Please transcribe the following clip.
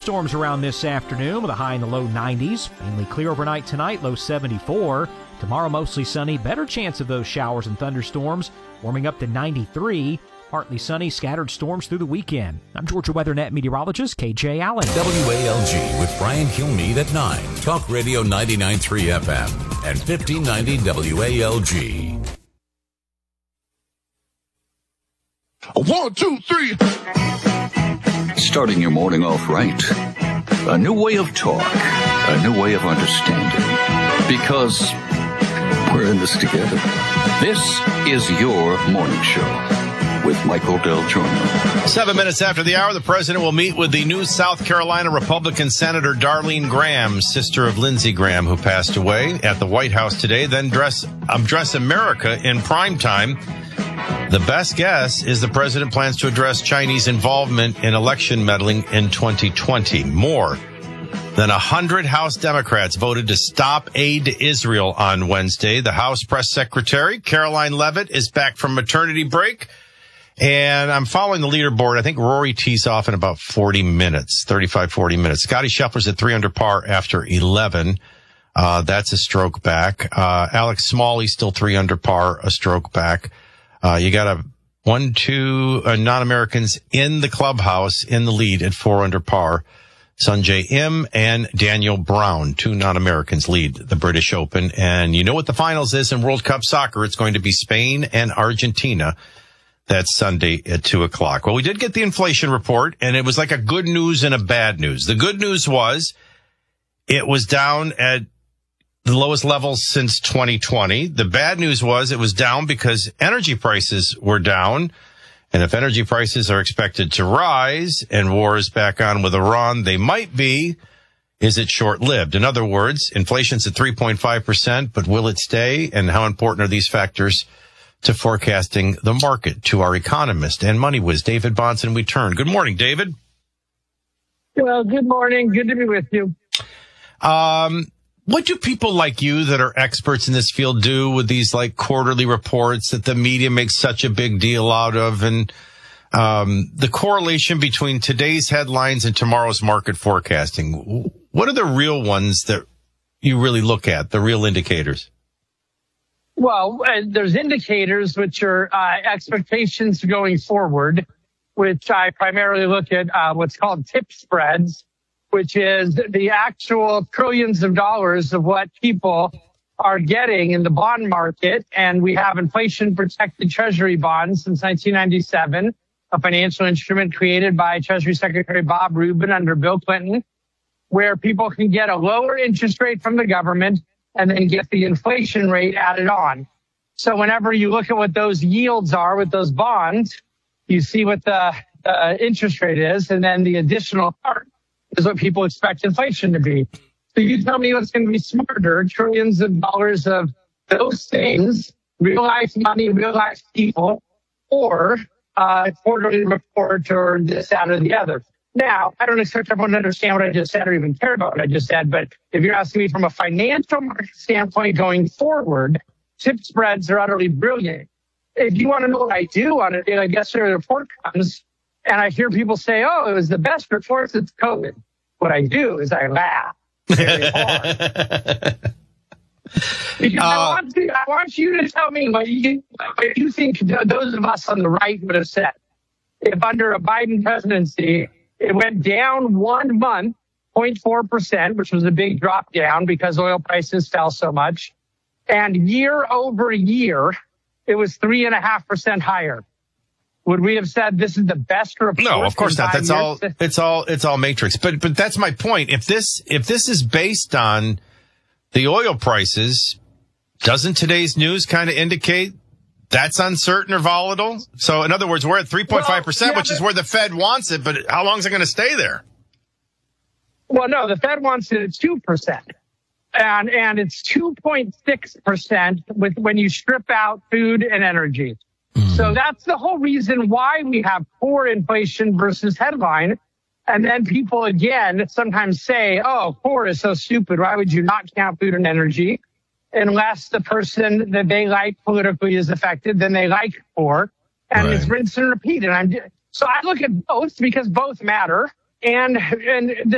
thunderstorms around this afternoon with a high in the low 90s. Mainly clear overnight tonight, low 74. Tomorrow, mostly sunny. Better chance of those showers and thunderstorms, warming up to 93. Partly sunny, scattered storms through the weekend. I'm Georgia WeatherNet meteorologist KJ Allen. WALG with Brian Kilmeade at 9. Talk Radio 99.3 FM and 1590 WALG. 1, 2, 3. Starting your morning off right. A new way of talk. A new way of understanding. Because we're in this together. This is your morning show with Michael Del Giorno. 7 minutes after the hour, the president will meet with the new South Carolina Republican Senator Darlene Graham, sister of Lindsey Graham, who passed away, at the White House today. Then Dress America in prime time. The best guess is the president plans to address Chinese involvement in election meddling in 2020. More than 100 House Democrats voted to stop aid to Israel on Wednesday. The House press secretary, Caroline Leavitt, is back from maternity break. And I'm following the leaderboard. I think Rory tees off in about 40 minutes, 35, 40 minutes. Scotty Scheffler's at 3 under par after 11. That's a stroke back. Alex Smalley's still 3 under par, a stroke back. You got 2 non-Americans in the clubhouse in the lead at 4 under par. Sungjae Im and Daniel Brown, 2 non-Americans, lead the British Open. And you know what the finals is in World Cup soccer. It's going to be Spain and Argentina. That's Sunday at 2 o'clock. Well, we did get the inflation report, and it was like a good news and a bad news. The good news was it was down at the lowest levels since 2020. The bad news was it was down because energy prices were down. And if energy prices are expected to rise and war is back on with Iran, they might be. Is it short-lived? In other words, inflation's at 3.5%, but will it stay? And how important are these factors to forecasting the market? To our economist and money whiz, David Bahnsen, we turn. Good morning, David. Well, good morning. Good to be with you. What do people like you that are experts in this field do with these like quarterly reports that the media makes such a big deal out of, and the correlation between today's headlines and tomorrow's market forecasting? What are the real ones that you really look at, the real indicators? Well, there's indicators which are expectations going forward, which I primarily look at what's called tip spreads, which is the actual trillions of dollars of what people are getting in the bond market. And we have inflation-protected Treasury bonds since 1997, a financial instrument created by Treasury Secretary Bob Rubin under Bill Clinton, where people can get a lower interest rate from the government and then get the inflation rate added on. So whenever you look at what those yields are with those bonds, you see what the interest rate is, and then the additional part is what people expect inflation to be. So you tell me what's going to be smarter, trillions of dollars of those things, real life money, real life people, or quarterly report, or this, that, or the other. Now, I don't expect everyone to understand what I just said or even care about what I just said, but if you're asking me from a financial market standpoint going forward, tip spreads are utterly brilliant. If you want to know what I do on it, I guess the report comes, and I hear people say, oh, it was the best report since COVID. What I do is I laugh very hard. Because I want you to tell me what you think those of us on the right would have said. If under a Biden presidency, it went down 1 month, 0.4%, which was a big drop down because oil prices fell so much. And year over year, it was 3.5% higher. Would we have said this is the best report? No, of course not. That's all. It's all matrix. But that's my point. If this is based on the oil prices, doesn't today's news kind of indicate that's uncertain or volatile? So in other words, we're at 3.5%, which is where the Fed wants it. But how long is it going to stay there? Well, no, the Fed wants it at 2%. And it's 2.6% when you strip out food and energy. So that's the whole reason why we have core inflation versus headline. And then people, again, sometimes say, oh, core is so stupid. Why would you not count food and energy? Unless the person that they like politically is affected, then they like core. And It's rinse and repeat. So I look at both because both matter. And